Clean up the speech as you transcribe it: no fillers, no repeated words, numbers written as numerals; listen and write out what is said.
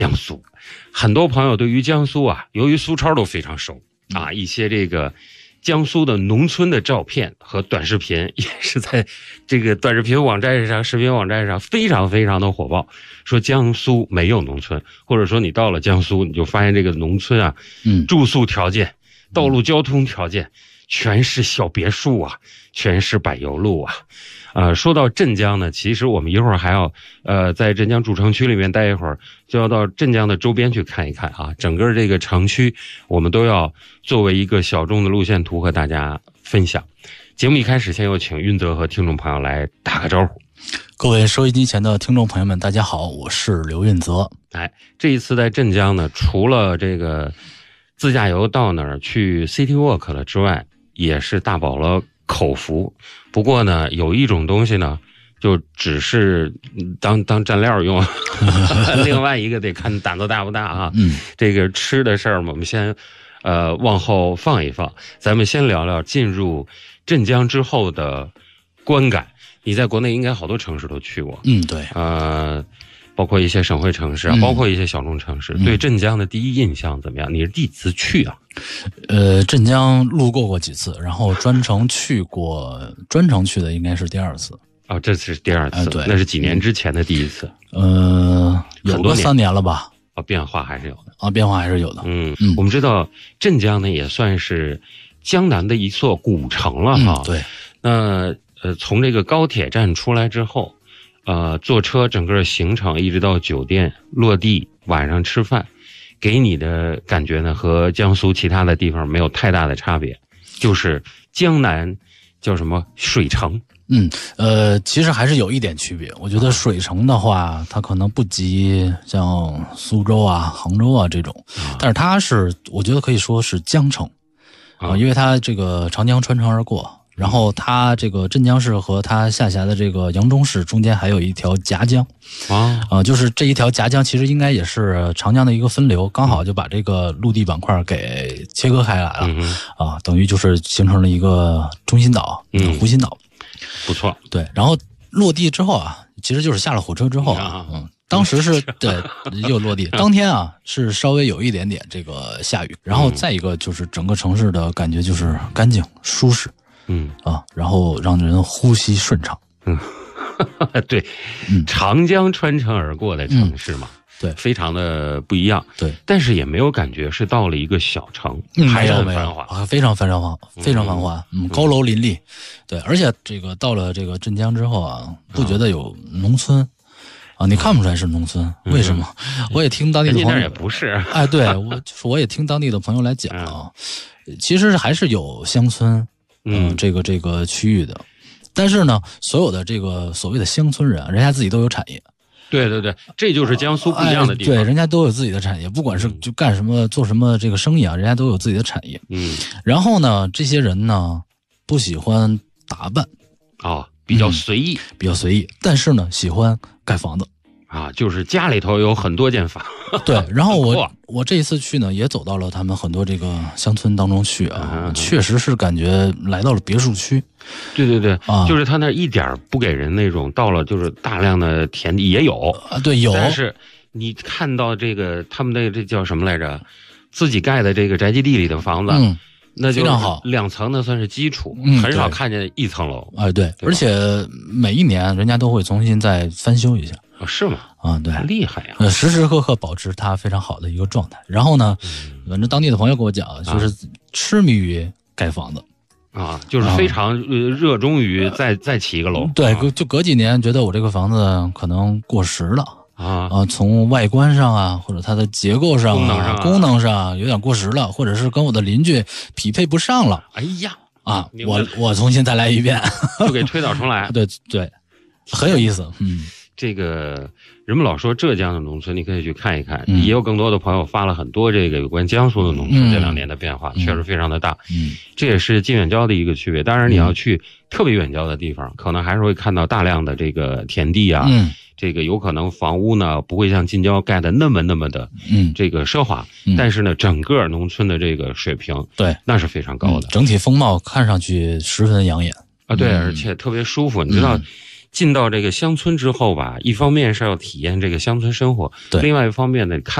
江苏。很多朋友对于江苏啊，由于苏超都非常熟啊，一些这个江苏的农村的照片和短视频也是在这个短视频网站上、视频网站上非常非常的火爆。说江苏没有农村，或者说你到了江苏，你就发现这个农村啊，住宿条件、道路交通条件全是小别墅啊，全是柏油路啊。说到镇江呢，其实我们一会儿还要在镇江主城区里面待一会儿，就要到镇江的周边去看一看啊。整个这个城区我们都要作为一个小众的路线图和大家分享。节目一开始，先有请运泽和听众朋友来打个招呼。 各位收音机前的听众朋友们，大家好，我是刘运泽。 这一次在镇江呢，除了这个自驾游到那儿去 City Walk 了之外，也是大饱了口福。不过呢，有一种东西呢，就只是当蘸料用，另外一个得看胆子大不大啊。这个吃的事儿我们先往后放一放，咱们先聊聊进入镇江之后的观感。你在国内应该好多城市都去过， 对， 包括一些省会城市啊，包括一些小众城市。对镇江的第一印象怎么样？你是第几次去啊？ 镇江路过几次，然后专程去的应该是第二次。 哦，这是第二次，对，那是几年之前的第一次？ 有个3年了吧？ 变化还是有的啊，变化还是有的。 我们知道镇江呢也算是江南的一座古城了哈。 对， 那从这个高铁站出来之后，坐车整个行程一直到酒店落地，晚上吃饭，给你的感觉呢和江苏其他的地方没有太大的差别，就是江南叫什么水城。 其实还是有一点区别。我觉得水城的话，它可能不及像苏州啊、杭州啊这种，但是它是我觉得可以说是江城因为它这个长江穿城而过。然后它这个镇江市和它下辖的这个扬州市中间还有一条夹江就是这一条夹江其实应该也是长江的一个分流，刚好就把这个陆地板块给切割开来了等于就是形成了一个中心岛湖心岛。 不错， 对。然后落地之后其实就是下了火车之后当时是对又落地当天是稍微有一点点这个下雨，然后再一个就是整个城市的感觉就是干净舒适然后让人呼吸顺畅。 对，长江穿城而过的城市嘛， 对， 非常的不一样。 对， 但是也没有感觉是到了一个小城，还是很繁华， 非常繁华，高楼林立。对，而且这个到了这个镇江之后不觉得有农村你看不出来是农村，为什么？我也听当地的朋友， 也不是。 对，我也听当地的朋友来讲其实还是有乡村。这个区域的，但是呢，所有的这个所谓的乡村人人家自己都有产业。 对，这就是江苏不一样的地方。 对，人家都有自己的产业，不管是就干什么做什么这个生意人家都有自己的产业。然后呢，这些人呢不喜欢打扮比较随意， 但是呢喜欢盖房子就是家里头有很多间房。 对，然后我这一次去呢，也走到了他们很多这个乡村当中去确实是感觉来到了别墅区。 对就是他那一点不给人那种到了就是大量的田地也有对有， 但是你看到这个他们的这叫什么来着，自己盖的这个宅基地里的房子那就非常好 ，2层呢算是基础，很少看见1层楼对，而且每一年人家都会重新再翻修一下。 是吗？ 对， 厉害呀！ 时时刻刻保持它非常好的一个状态。然后呢，反正当地的朋友跟我讲，就是痴迷于盖房子就是非常热衷于再起一个楼。 对，就隔几年觉得我这个房子可能过时了从外观上或者它的结构上功能上有点过时了，或者是跟我的邻居匹配不上了。 哎呀我重新再来一遍， 就给推倒重来。 对，很有意思。 这个人们老说浙江的农村，你可以去看一看，也有更多的朋友发了很多这个有关江苏的农村这2年的变化，确实非常的大。这也是近远郊的一个区别。当然你要去特别远郊的地方，可能还是会看到大量的这个田地这个有可能房屋呢不会像近郊盖的那么的这个奢华，但是呢整个农村的这个水平对那是非常高的， 整体风貌看上去十分养眼对，而且特别舒服。你知道进到这个乡村之后吧，一方面是要体验这个乡村生活， 对另外一方面呢，看